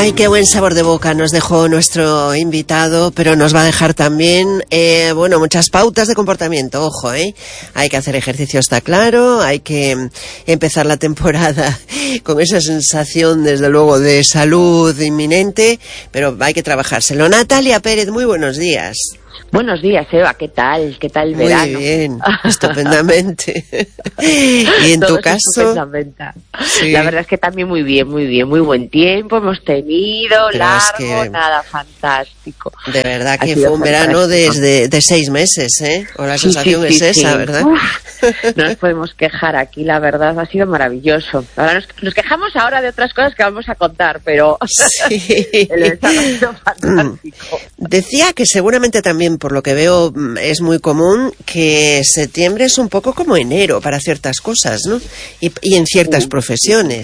Ay, qué buen sabor de boca nos dejó nuestro invitado, pero nos va a dejar también, muchas pautas de comportamiento. Ojo, hay que hacer ejercicio, está claro, hay que empezar la temporada con esa sensación, desde luego, de salud inminente, pero hay que trabajárselo. Natalia Pérez, muy buenos días. Buenos días, Eva, ¿qué tal? ¿Qué tal el verano? Muy bien, estupendamente. ¿Y en tu caso? Estupendamente. Sí. La verdad es que también muy bien, muy buen tiempo hemos tenido, pero largo, nada, fantástico. De verdad que fue un verano de 6 meses, o la sensación es esa, ¿verdad? Uf, no nos podemos quejar aquí, la verdad, ha sido maravilloso. Ahora nos quejamos ahora de otras cosas que vamos a contar, pero sí. El verano ha sido fantástico. Decía que seguramente también, por lo que veo, es muy común que septiembre es un poco como enero para ciertas cosas, ¿no? Y en ciertas profesiones.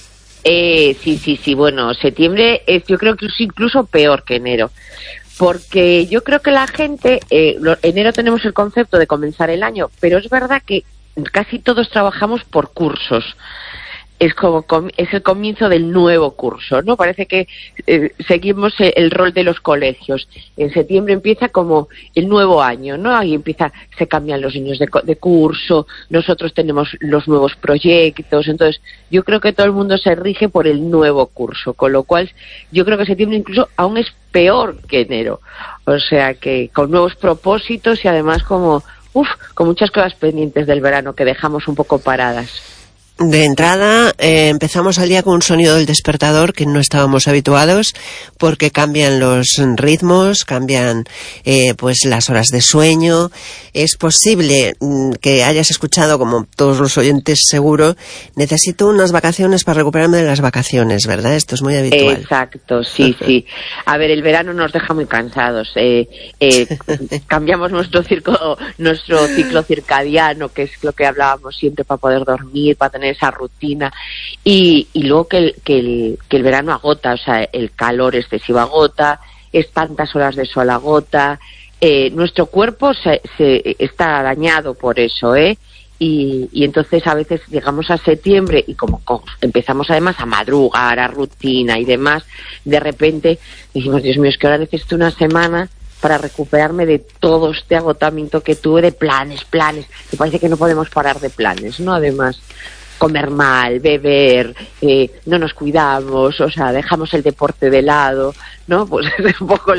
Sí, bueno, septiembre es, yo creo que es incluso peor que enero, porque yo creo que la gente, enero tenemos el concepto de comenzar el año, pero es verdad que casi todos trabajamos por cursos. Es el comienzo del nuevo curso, ¿no? Parece que seguimos el rol de los colegios. En septiembre empieza como el nuevo año, ¿no? Ahí se cambian los niños de curso, nosotros tenemos los nuevos proyectos, entonces yo creo que todo el mundo se rige por el nuevo curso, con lo cual yo creo que septiembre incluso aún es peor que enero. O sea que con nuevos propósitos y además con muchas cosas pendientes del verano que dejamos un poco paradas. De entrada, empezamos al día con un sonido del despertador que no estábamos habituados, porque cambian los ritmos, cambian las horas de sueño. Es posible que hayas escuchado, como todos los oyentes seguro, necesito unas vacaciones para recuperarme de las vacaciones, ¿verdad? Esto es muy habitual. Exacto, sí. A ver, el verano nos deja muy cansados. Cambiamos nuestro ciclo circadiano, que es lo que hablábamos siempre, para poder dormir, para tener esa rutina, y luego que el verano agota, o sea, el calor excesivo agota, es tantas horas de sol agota, nuestro cuerpo se está dañado por eso, y entonces a veces llegamos a septiembre y como empezamos además a madrugar, a rutina y demás, de repente decimos, Dios mío, es que ahora necesito una semana para recuperarme de todo este agotamiento que tuve de planes, que parece que no podemos parar de planes, ¿no? Además, comer mal, beber, no nos cuidamos, o sea, dejamos el deporte de lado, ¿no? Pues es un poco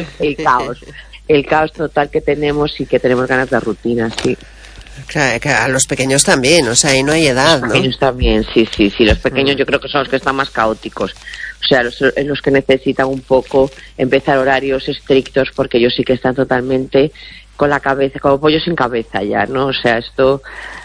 el caos total que tenemos y que tenemos ganas de rutina, sí. Claro, que a los pequeños también, o sea, ahí no hay edad, ¿no? Los pequeños también, sí, los pequeños yo creo que son los que están más caóticos, o sea, los que necesitan un poco empezar horarios estrictos, porque ellos sí que están totalmente con la cabeza, como pollo sin cabeza ya, ¿no? O sea, esto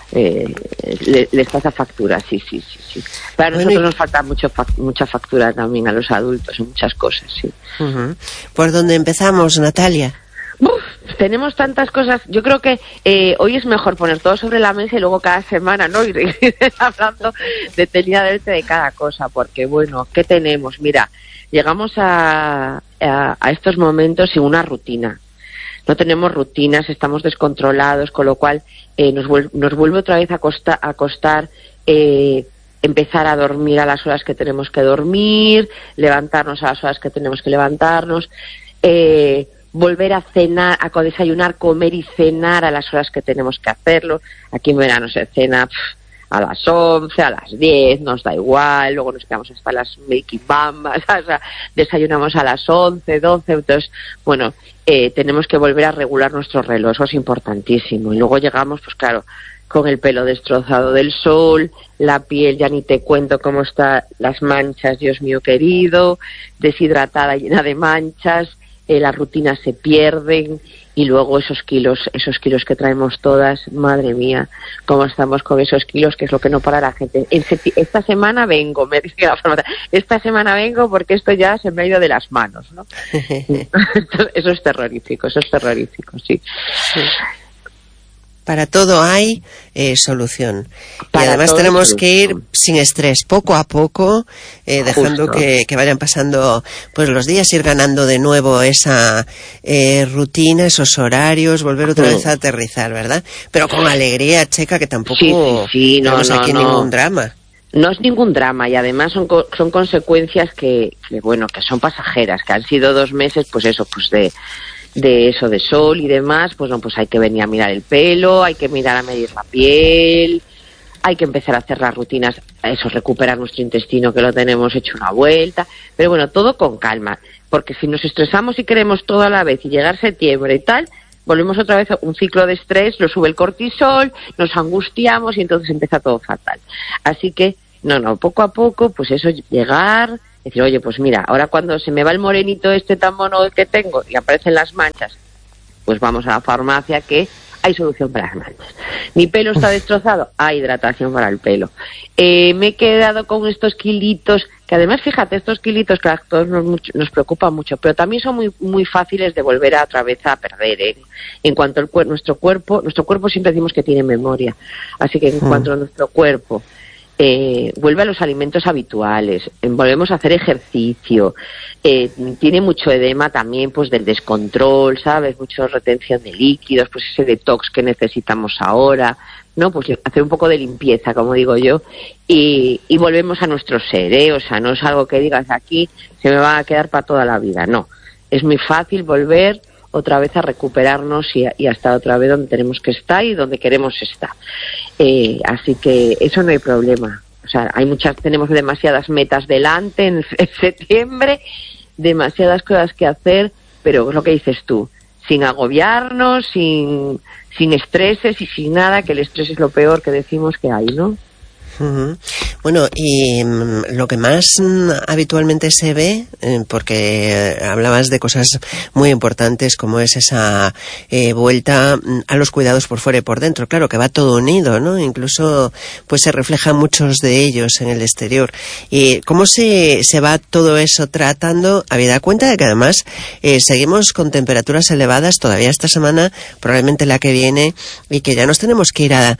les pasa factura, sí. Para nosotros nos falta mucha factura también a los adultos en muchas cosas, sí. Uh-huh. ¿Por dónde empezamos, Natalia? Tenemos tantas cosas. Yo creo que hoy es mejor poner todo sobre la mesa y luego cada semana, ¿no? Ir hablando detenidamente de cada cosa, porque bueno, ¿qué tenemos? Mira, llegamos a estos momentos sin una rutina. No tenemos rutinas, estamos descontrolados, con lo cual nos vuelve otra vez a costar empezar a dormir a las horas que tenemos que dormir, levantarnos a las horas que tenemos que levantarnos, volver a cenar, a desayunar, comer y cenar a las horas que tenemos que hacerlo. Aquí en verano se cena a las 11, a las 10, nos da igual, luego nos quedamos hasta las bambas, o sea, desayunamos a las 11, 12, entonces, bueno, tenemos que volver a regular nuestro reloj, eso es importantísimo. Y luego llegamos, pues claro, con el pelo destrozado del sol, la piel, ya ni te cuento cómo están las manchas, Dios mío querido, deshidratada, llena de manchas, las rutinas se pierden, y luego esos kilos que traemos todas, madre mía, cómo estamos con esos kilos, que es lo que no para la gente. Esta semana vengo, me dice la farmacia, esta semana vengo porque esto ya se me ha ido de las manos, ¿no? Eso es terrorífico, sí. Para todo hay solución. Y además tenemos que ir sin estrés, poco a poco, dejando que vayan pasando pues los días, ir ganando de nuevo esa rutina, esos horarios, volver otra vez a aterrizar, ¿verdad? Pero con alegría, Checa, que tampoco no aquí ningún drama. no es ningún drama, y además son consecuencias que son pasajeras, que han sido 2 meses, pues eso, pues de sol y demás. Pues no, pues hay que venir a mirar el pelo, hay que mirar a medir la piel, hay que empezar a hacer las rutinas, eso, recuperar nuestro intestino, que lo tenemos hecho una vuelta, pero bueno, todo con calma, porque si nos estresamos y queremos todo a la vez y llegar septiembre y tal, volvemos otra vez a un ciclo de estrés, lo sube el cortisol, nos angustiamos y entonces empieza todo fatal. Así que, no, poco a poco, pues eso, llegar, decir, oye, pues mira, ahora cuando se me va el morenito tan mono que tengo y aparecen las manchas, pues vamos a la farmacia, que hay solución para las manchas. Mi pelo está destrozado, hay hidratación para el pelo. Me he quedado con estos kilitos, que además, fíjate, estos kilitos que a todos nos preocupan mucho, pero también son muy, muy fáciles de volver otra vez a perder, En cuanto nuestro cuerpo siempre decimos que tiene memoria, así que en cuanto a nuestro cuerpo vuelve a los alimentos habituales, volvemos a hacer ejercicio, tiene mucho edema también, pues del descontrol, ¿sabes? Mucha retención de líquidos, pues ese detox que necesitamos ahora, ¿no? Pues hacer un poco de limpieza, como digo yo, y volvemos a nuestro ser, O sea, no es algo que digas aquí se me va a quedar para toda la vida, no. Es muy fácil volver otra vez a recuperarnos y a estar otra vez donde tenemos que estar y donde queremos estar. Así que eso no hay problema. O sea, tenemos demasiadas metas delante en septiembre, demasiadas cosas que hacer, pero es lo que dices tú, sin agobiarnos, sin estreses y sin nada, que el estrés es lo peor que decimos que hay, ¿no? Bueno, y lo que más habitualmente se ve, porque hablabas de cosas muy importantes como es esa vuelta a los cuidados por fuera y por dentro, claro que va todo unido, ¿no? Incluso pues se reflejan muchos de ellos en el exterior. ¿Y cómo se va todo eso tratando? Habida cuenta de que además seguimos con temperaturas elevadas todavía esta semana, probablemente la que viene, y que ya nos tenemos que ir a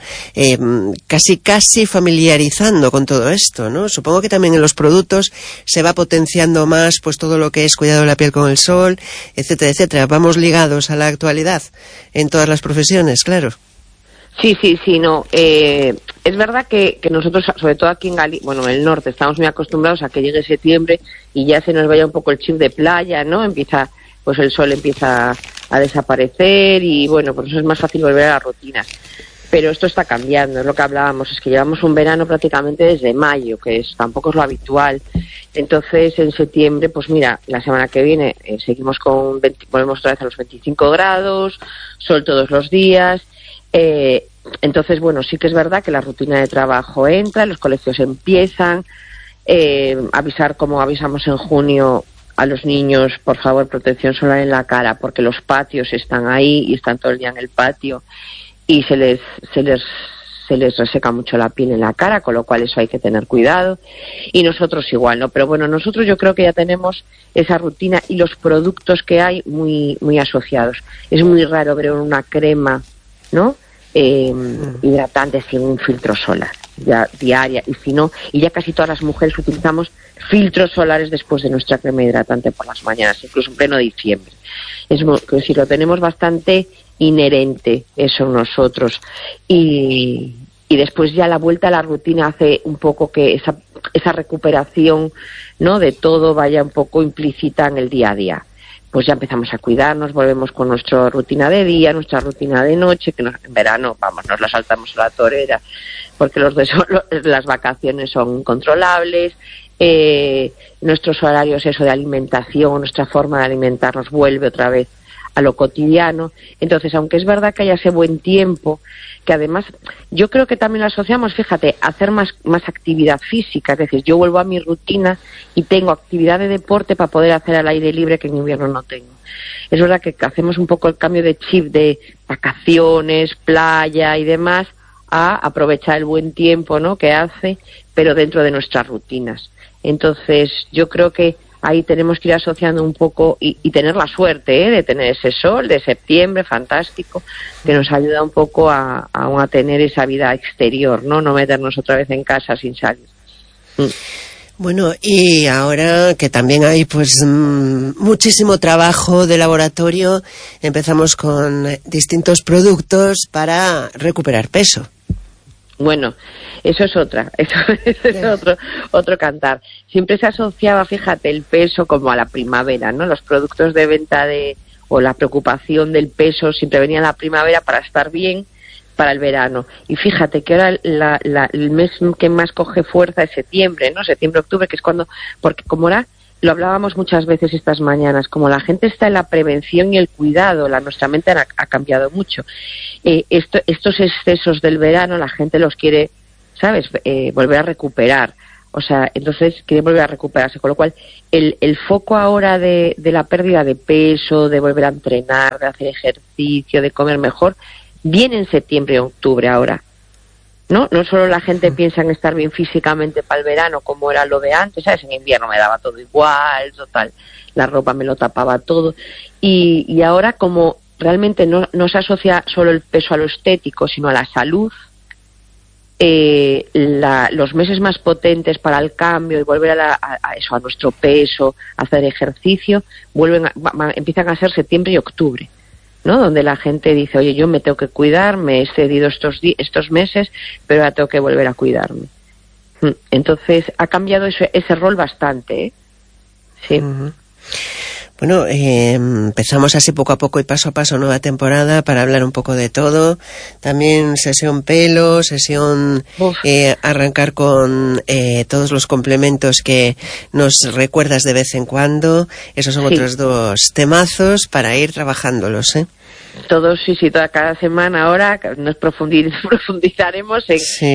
casi familiarizando con todo esto, ¿no? Supongo que también en los productos se va potenciando más pues todo lo que es cuidado de la piel con el sol, etcétera, etcétera. Vamos ligados a la actualidad en todas las profesiones, claro. Sí, no. Es verdad que nosotros, sobre todo aquí en en el norte, estamos muy acostumbrados a que llegue septiembre y ya se nos vaya un poco el chip de playa, ¿no? Pues el sol empieza a desaparecer y bueno, por eso es más fácil volver a la rutina. Pero esto está cambiando, es lo que hablábamos, es que llevamos un verano prácticamente desde mayo, que tampoco es lo habitual. Entonces, en septiembre, pues mira, la semana que viene seguimos volvemos otra vez a los 25 grados, sol todos los días. Entonces, bueno, sí que es verdad que la rutina de trabajo entra, los colegios empiezan, avisar como avisamos en junio a los niños, por favor, protección solar en la cara, porque los patios están ahí y están todo el día en el patio. Y se les reseca mucho la piel en la cara, con lo cual eso hay que tener cuidado. Y nosotros igual, ¿no? Pero bueno, nosotros yo creo que ya tenemos esa rutina y los productos que hay muy, muy asociados. Es muy raro ver una crema, ¿no? Hidratante sin un filtro solar, ya diaria, y si no, y ya casi todas las mujeres utilizamos filtros solares después de nuestra crema hidratante por las mañanas, incluso en pleno diciembre. Es decir, lo tenemos bastante inherente eso en nosotros, y después ya la vuelta a la rutina hace un poco que esa recuperación, ¿no?, de todo vaya un poco implícita en el día a día. Pues ya empezamos a cuidarnos, volvemos con nuestra rutina de día, nuestra rutina de noche, que en verano, nos la saltamos a la torera, porque las vacaciones son incontrolables, nuestros horarios, eso de alimentación, nuestra forma de alimentarnos vuelve otra vez a lo cotidiano. Entonces, aunque es verdad que haya ese buen tiempo, que además yo creo que también lo asociamos, fíjate, a hacer más actividad física, es decir, yo vuelvo a mi rutina y tengo actividad de deporte para poder hacer al aire libre, que en invierno no tengo. Es verdad que hacemos un poco el cambio de chip de vacaciones, playa y demás, a aprovechar el buen tiempo, ¿no?, que hace, pero dentro de nuestras rutinas. Entonces, yo creo que ahí tenemos que ir asociando un poco y tener la suerte de tener ese sol de septiembre fantástico, que nos ayuda un poco a tener esa vida exterior, no meternos otra vez en casa sin salir. Bueno, y ahora que también hay pues muchísimo trabajo de laboratorio, empezamos con distintos productos para recuperar peso. Bueno, eso es otro cantar. Siempre se asociaba, fíjate, el peso como a la primavera, ¿no? Los productos de venta o la preocupación del peso siempre venía en la primavera para estar bien para el verano. Y fíjate que ahora el mes que más coge fuerza es septiembre, ¿no? Septiembre, octubre, que es cuando, porque como ahora lo hablábamos muchas veces estas mañanas, como la gente está en la prevención y el cuidado, nuestra mente ha cambiado mucho. Estos excesos del verano la gente los quiere, ¿sabes?, volver a recuperar. O sea, entonces quiere volver a recuperarse, con lo cual el foco ahora de la pérdida de peso, de volver a entrenar, de hacer ejercicio, de comer mejor, viene en septiembre y octubre ahora. No solo la gente piensa en estar bien físicamente para el verano, como era lo de antes, ¿sabes? En invierno me daba todo igual, total, la ropa me lo tapaba todo. Y ahora, como realmente no se asocia solo el peso a lo estético, sino a la salud, los meses más potentes para el cambio y volver a nuestro peso, a hacer ejercicio, empiezan a ser septiembre y octubre, ¿no? Donde la gente dice, oye, yo me tengo que cuidar, me he excedido estos meses, pero ahora tengo que volver a cuidarme. Entonces ha cambiado ese rol bastante, ¿eh? Sí. Uh-huh. Bueno, empezamos así poco a poco y paso a paso nueva temporada para hablar un poco de todo. También sesión pelo, sesión arrancar con todos los complementos que nos recuerdas de vez en cuando. Esos son otros dos temazos para ir trabajándolos, ¿eh? Todos, sí, cada semana ahora nos profundizaremos en